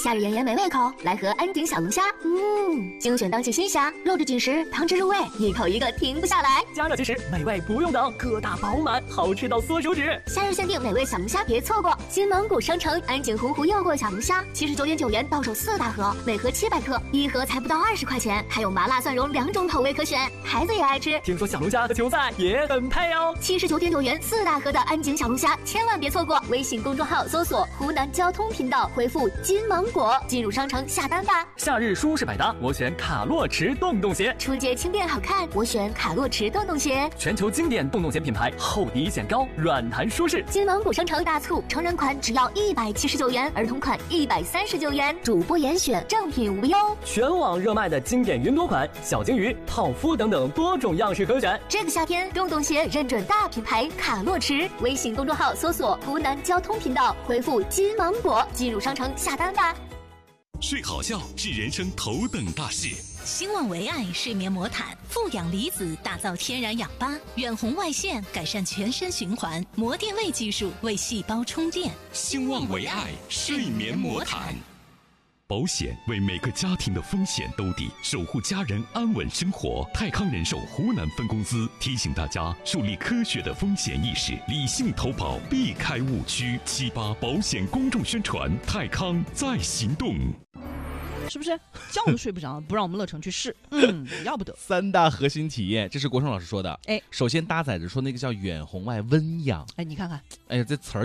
夏日炎炎没胃口，来盒安井小龙虾。精选当季新虾，肉质紧实，汤汁入味，一口一个停不下来。 加热即食，美味不用等，个大饱满，好吃到缩手指。 夏日限定美味小龙虾，别错过！金芒谷商城安井洪湖诱过小龙虾，79.9元到手4大盒，每盒700克，一盒才不到20块钱，还有麻辣蒜蓉2种口味可选，孩子也爱吃。 听说小龙虾和球赛也很配哦。 79.9元4大盒的安井小龙虾，千万别错过！微信公众号搜索“湖南交通频道”，回复“金芒果”进入商城下单吧。 夏日舒适百搭，我选卡洛驰洞洞鞋。 春节轻便好看，我选卡洛驰洞洞鞋。 全球经典洞洞鞋品牌，厚底显高，软弹舒适。 金芒谷商城大促，成人款只要179元，儿童款139元，主播严选，正品无忧。 全网热卖的经典云朵款、小金鱼、泡芙等等多种样式可选。 这个夏天，洞洞鞋认准大品牌卡洛驰。微信公众号搜索“湖南交通频道”，回复“金芒果”进入商城下单吧。 睡好觉是人生头等大事。 兴旺维爱睡眠魔毯，富氧离子打造天然氧吧，远红外线改善全身循环，膜电位技术为细胞充电。 兴旺维爱睡眠魔毯。保险为每个家庭的风险兜底，守护家人安稳生活。泰康人寿湖南分公司提醒大家树立科学的风险意识，理性投保，避开误区。7·8保险公众宣传，泰康在行动。 是不是觉都睡不着，不让我们乐成去试，要不得。 3大核心体验，这是国胜老师说的。 哎， 首先搭载着说那个叫远红外温氧。 哎，你看看， 哎呀，这词儿